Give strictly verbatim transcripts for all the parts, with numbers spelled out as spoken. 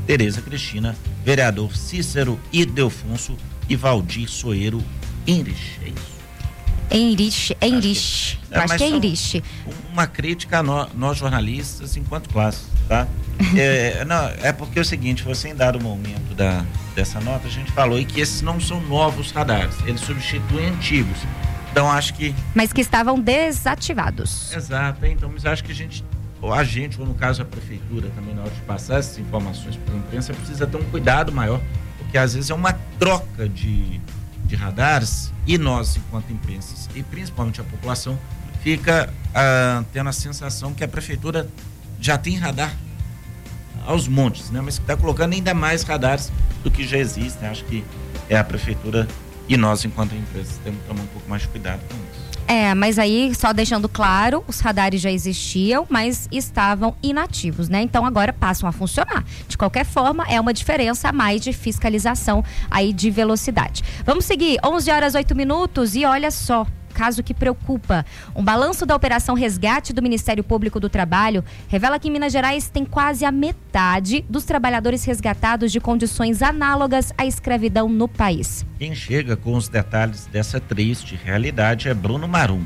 Tereza Cristina, vereador Cícero Ildefonso e Valdir Soeiro Henrich. É isso? Henrich, Henrich. É, acho que é Henrich. Uma crítica a nós, nós jornalistas enquanto classe, tá? é, não, é porque é o seguinte, você em dado momento da, dessa nota, a gente falou e que esses não são novos radares, eles substituem antigos. Então acho que... Mas que estavam desativados. Exato, então, mas acho que a gente, ou a gente, ou no caso a prefeitura também, na hora de passar essas informações para a imprensa, precisa ter um cuidado maior, porque às vezes é uma troca de, de radares e nós, enquanto imprensa, e principalmente a população, fica ah, tendo a sensação que a prefeitura já tem radar aos montes, né? Mas está colocando ainda mais radares do que já existem. Acho que é a prefeitura e nós, enquanto empresas, temos que tomar um pouco mais de cuidado com isso. É, mas aí, só deixando claro, os radares já existiam, mas estavam inativos, né? Então agora passam a funcionar. De qualquer forma, é uma diferença a mais de fiscalização aí de velocidade. Vamos seguir, onze horas, oito minutos, e olha só, caso que preocupa. Um balanço da Operação Resgate do Ministério Público do Trabalho revela que em Minas Gerais tem quase a metade dos trabalhadores resgatados de condições análogas à escravidão no país. Quem chega com os detalhes dessa triste realidade é Bruno Marum.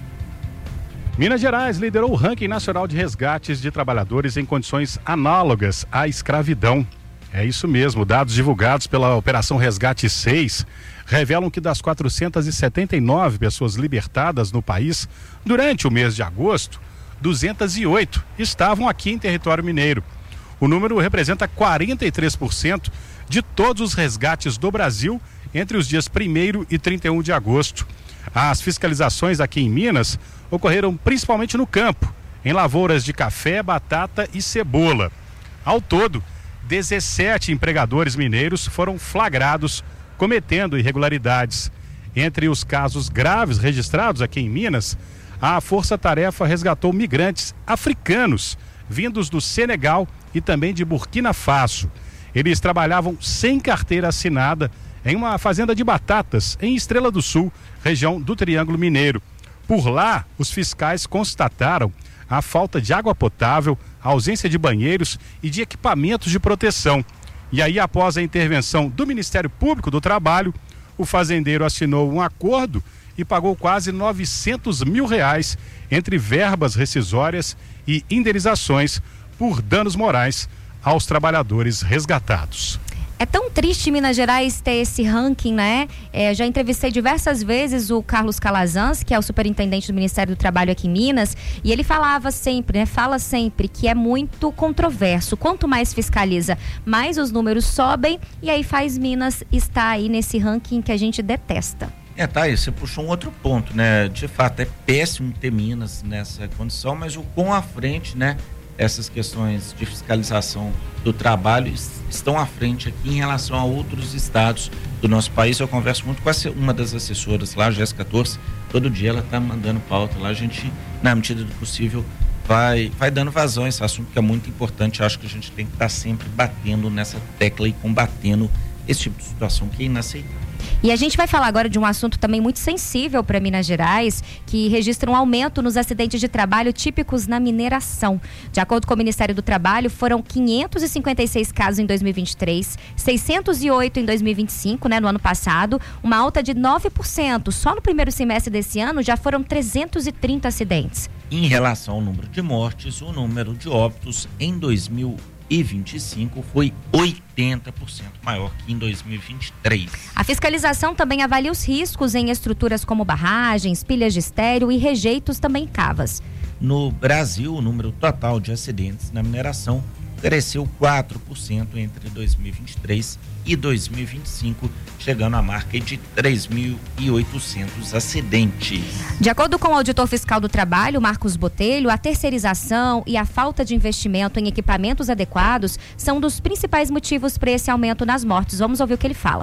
Minas Gerais liderou o ranking nacional de resgates de trabalhadores em condições análogas à escravidão. É isso mesmo, dados divulgados pela Operação Resgate seis revelam que das quatrocentas e setenta e nove pessoas libertadas no país durante o mês de agosto, duzentas e oito estavam aqui em território mineiro. O número representa quarenta e três por cento de todos os resgates do Brasil entre os dias primeiro e trinta e um de agosto. As fiscalizações aqui em Minas ocorreram principalmente no campo, em lavouras de café, batata e cebola. Ao todo, dezessete empregadores mineiros foram flagrados cometendo irregularidades. Entre os casos graves registrados aqui em Minas, a Força Tarefa resgatou migrantes africanos vindos do Senegal e também de Burkina Faso. Eles trabalhavam sem carteira assinada em uma fazenda de batatas em Estrela do Sul, região do Triângulo Mineiro. Por lá, os fiscais constataram a falta de água potável, a ausência de banheiros e de equipamentos de proteção. E aí, após a intervenção do Ministério Público do Trabalho, o fazendeiro assinou um acordo e pagou quase novecentos mil reais entre verbas rescisórias e indenizações por danos morais aos trabalhadores resgatados. É tão triste Minas Gerais ter esse ranking, né? É, já entrevistei diversas vezes o Carlos Calazans, que é o superintendente do Ministério do Trabalho aqui em Minas, e ele falava sempre, né? Fala sempre que é muito controverso. Quanto mais fiscaliza, mais os números sobem, e aí faz Minas estar aí nesse ranking que a gente detesta. É, tá aí, você puxou um outro ponto, né? De fato, é péssimo ter Minas nessa condição, mas o quão à frente, né? Essas questões de fiscalização do trabalho estão à frente aqui em relação a outros estados do nosso país. Eu converso muito com uma das assessoras lá, Jéssica Torres, todo dia ela está mandando pauta lá, a gente, na medida do possível, vai, vai dando vazão a esse assunto que é muito importante. Eu acho que a gente tem que estar sempre batendo nessa tecla e combatendo esse tipo de situação que é inaceitável. E a gente vai falar agora de um assunto também muito sensível para Minas Gerais, que registra um aumento nos acidentes de trabalho típicos na mineração. De acordo com o Ministério do Trabalho, foram quinhentos e cinquenta e seis casos em dois mil e vinte e três, seiscentos e oito em dois mil e vinte e cinco, né, no ano passado, uma alta de nove por cento. Só no primeiro semestre desse ano já foram trezentos e trinta acidentes. Em relação ao número de mortes, o número de óbitos em dois mil e vinte e cinco foi oitenta por cento maior que em dois mil e vinte e três. A fiscalização também avalia os riscos em estruturas como barragens, pilhas de estéreo e rejeitos também cavas. No Brasil, o número total de acidentes na mineração cresceu quatro por cento entre dois mil e vinte e três e dois mil e vinte e cinco, chegando à marca de três mil e oitocentos acidentes. De acordo com o auditor fiscal do trabalho, Marcos Botelho, a terceirização e a falta de investimento em equipamentos adequados são um dos principais motivos para esse aumento nas mortes. Vamos ouvir o que ele fala.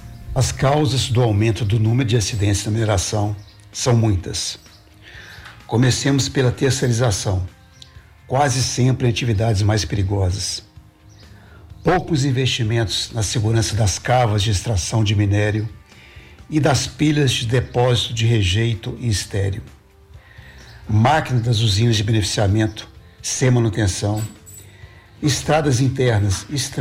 As causas do aumento do número de acidentes na mineração são muitas. Comecemos pela terceirização, quase sempre em atividades mais perigosas. Poucos investimentos na segurança das cavas de extração de minério e das pilhas de depósito de rejeito e estéreo. Máquinas das usinas de beneficiamento sem manutenção, estradas internas